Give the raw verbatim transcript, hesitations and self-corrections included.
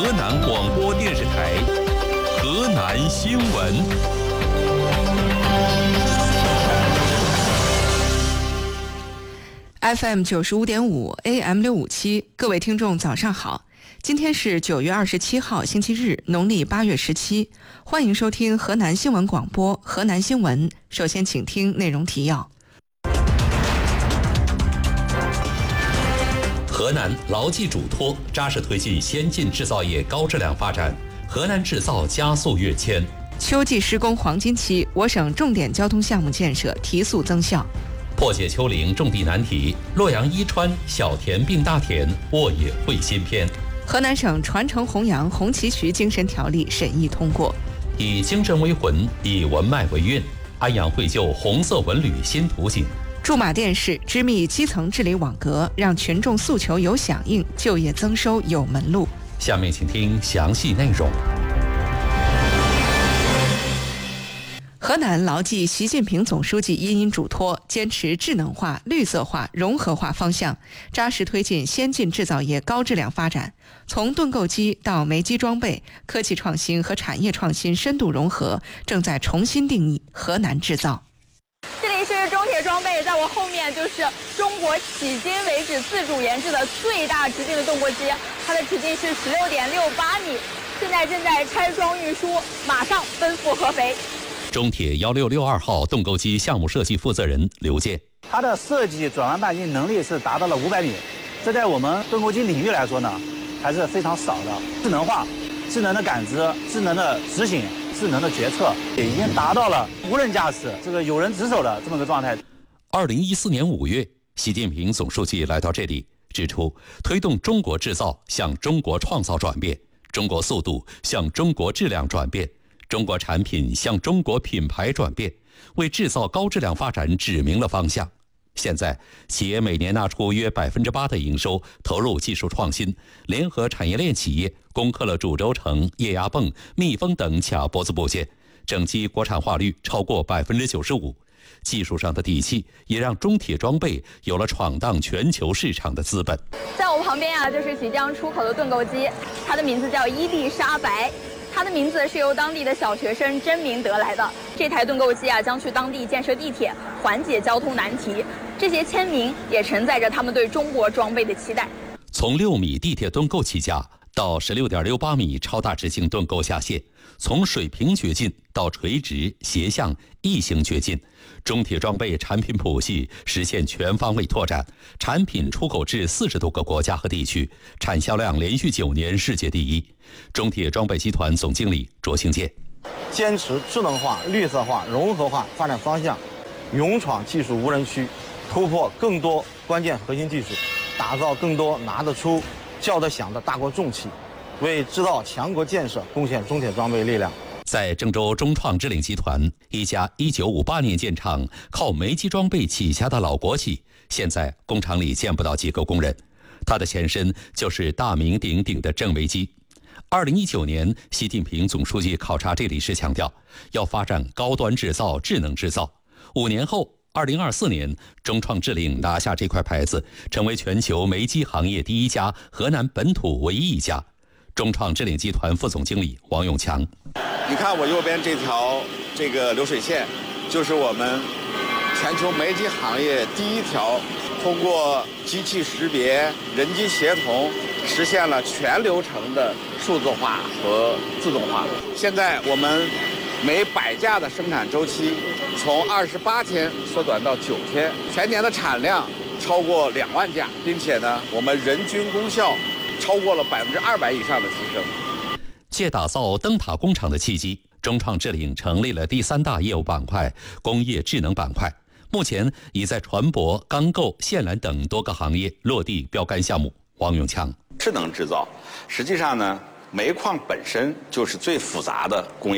河南广播电视台河南新闻。 F M 九十五点五 A M 六五七，各位听众早上好，今天是九月二十七号星期日，农历八月十七，欢迎收听河南新闻广播河南新闻。首先请听内容提要。 河南牢记嘱托，扎实推进先进制造业高质量发展，河南制造加速跃迁。 秋季施工黄金期，我省重点交通项目建设提速增效。 破解丘陵种地难题，洛阳伊川小田并大田，沃野绘新篇。 河南省传承弘扬红旗渠精神条例审议通过。 以精神为魂，以文脉为韵，安阳绘就红色文旅新图景。 驻马电视织密基层治理网格，让群众诉求有响应，就业增收有门路。 下面请听详细内容。 河南牢记习近平总书记殷殷嘱托，坚持智能化、绿色化、融合化方向，扎实推进先进制造业高质量发展。从盾构机到煤机装备，科技创新和产业创新深度融合，正在重新定义河南制造。 这里是中铁装备，在我后面就是中国迄今为止自主研制的最大直径的盾构机，它的直径是十六点六八米，现在正在拆装运输，马上奔赴合肥。 中铁幺六六二号盾构机项目设计负责人刘健， 它的设计转弯半径能力是达到了五百米，这在我们盾构机领域来说呢，还是非常少的。智能化、智能的感知、智能的执行、智能的决策，也已经达到了无人驾驶、这个有人值守的这么个状态。 二零一四年五月，习近平总书记来到这里，指出推动中国制造向中国创造转变，中国速度向中国质量转变，中国产品向中国品牌转变，为制造高质量发展指明了方向。现在，企业每年拿出约百分之八的营收投入技术创新，联合产业链企业攻克了主轴承、液压泵、密封等卡脖子部件，整机国产化率超过百分之九十五。技术上的底气，也让中铁装备有了闯荡全球市场的资本。 在我旁边啊，就是即将出口的盾构机，它的名字叫伊丽莎白。它的名字是由当地的小学生真名得来的。这台盾构机啊，将去当地建设地铁，缓解交通难题。这些签名也承载着他们对中国装备的期待。 从六米地铁盾构起家，到十六点六八米超大直径盾构下线，从水平掘进到垂直、斜向、异形掘进，中铁装备产品谱系实现全方位拓展，产品出口至四十多个国家和地区，产销量连续九年世界第一。中铁装备集团总经理卓兴建， 坚持智能化、绿色化、融合化发展方向，勇闯技术无人区，突破更多关键核心技术，打造更多拿得出、叫得响的大国重器，为制造强国建设贡献中铁装备力量。 在郑州中创制领集团，一家一九五八年建厂、靠煤机装备起家的老国企，现在工厂里见不到几个工人。它的前身就是大名鼎鼎的正煤机。二零一九年，习近平总书记考察这里时强调，要发展高端制造、智能制造。五年后，二零二四年，中创制领拿下这块牌子，成为全球煤机行业第一家，河南本土唯一一家。中创制领集团副总经理王永强， 你看我右边这条这个流水线，就是我们全球煤机行业第一条通过机器识别、人机协同，实现了全流程的数字化和自动化。现在我们每百架的生产周期从二十八天缩短到九天，全年的产量超过两万架，并且呢，我们人均功效超过了百分之二百以上的提升。 借打造灯塔工厂的契机，中创制领成立了第三大业务板块——工业智能板块。目前已在船舶、钢构、线缆等多个行业落地标杆项目。王永强， 智能制造实际上呢，煤矿本身就是最复杂的工业